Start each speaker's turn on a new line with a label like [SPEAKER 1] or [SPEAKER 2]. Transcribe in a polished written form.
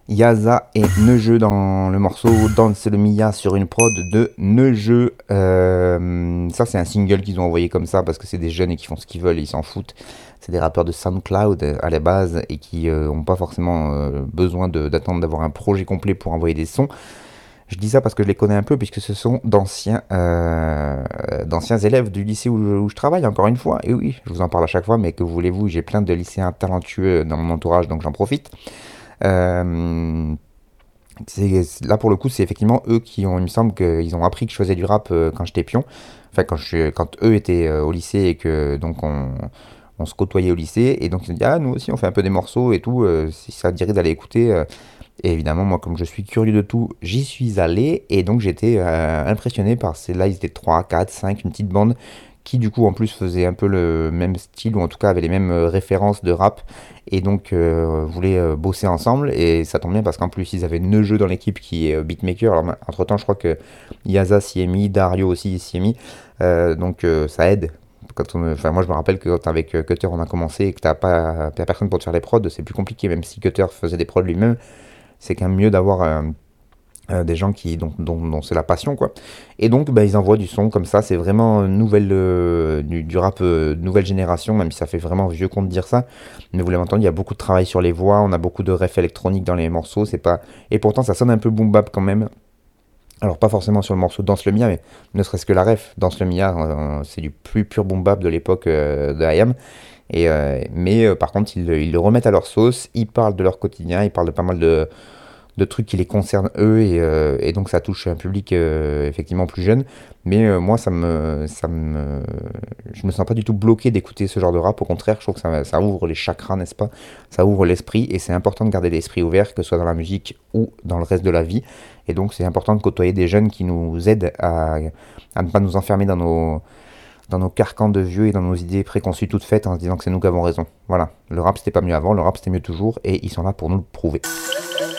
[SPEAKER 1] Yaza et Neujeu dans le morceau Danse le Mia sur une prod de Neujeu. Ça, c'est un single qu'ils ont envoyé comme ça parce que c'est des jeunes et qui font ce qu'ils veulent et ils s'en foutent. C'est des rappeurs de SoundCloud à la base et qui n'ont pas forcément besoin d'attendre d'avoir un projet complet pour envoyer des sons. Je dis ça parce que je les connais un peu puisque ce sont d'anciens élèves du lycée où je travaille encore une fois. Et oui, je vous en parle à chaque fois, mais que voulez-vous, j'ai plein de lycéens talentueux dans mon entourage, donc j'en profite. Euh, Là pour le coup, c'est effectivement eux qui ont, il me semble qu'ils ont appris que je faisais du rap quand j'étais pion. Enfin, quand eux étaient au lycée et que donc on se côtoyait au lycée. Et donc ils ont dit, ah, nous aussi on fait un peu des morceaux et tout, si ça te dirait d'aller écouter. Et évidemment, moi, comme je suis curieux de tout, j'y suis allé. Et donc j'étais impressionné par ces, là, ils étaient 3 4 5 une petite bande qui du coup en plus faisait un peu le même style ou en tout cas avait les mêmes références de rap et donc voulaient bosser ensemble et ça tombe bien parce qu'en plus ils avaient Neujeu dans l'équipe qui est beatmaker. Alors entre temps je crois que Yaza s'y est mis, Dario aussi s'y est mis. Donc ça aide. Enfin, moi je me rappelle que quand avec Cutter on a commencé et que t'as personne pour te faire les prods, c'est plus compliqué même si Cutter faisait des prods lui-même, c'est quand même mieux d'avoir des gens dont c'est la passion quoi. Et donc bah, ils envoient du son comme ça, c'est vraiment du rap nouvelle génération, même si ça fait vraiment vieux con de dire ça. Mais vous l'avez entendu, il y a beaucoup de travail sur les voix, on a beaucoup de refs électroniques dans les morceaux, c'est pas. Et pourtant ça sonne un peu boom bap quand même. Alors pas forcément sur le morceau Danse le Mia, mais ne serait-ce que la ref, Danse le Mia, c'est du plus pur boom bap de l'époque de IAM. Mais par contre, ils le remettent à leur sauce, ils parlent de leur quotidien, ils parlent de pas mal de trucs qui les concernent eux et donc ça touche un public effectivement plus jeune. Mais moi, je me sens pas du tout bloqué d'écouter ce genre de rap. Au contraire, je trouve que ça ouvre les chakras, n'est-ce pas? Ça ouvre l'esprit et c'est important de garder l'esprit ouvert, que ce soit dans la musique ou dans le reste de la vie. Et donc, c'est important de côtoyer des jeunes qui nous aident à ne pas nous enfermer dans nos carcans de vieux et dans nos idées préconçues toutes faites en se disant que c'est nous qui avons raison. Voilà, le rap c'était pas mieux avant, le rap c'était mieux toujours et ils sont là pour nous le prouver.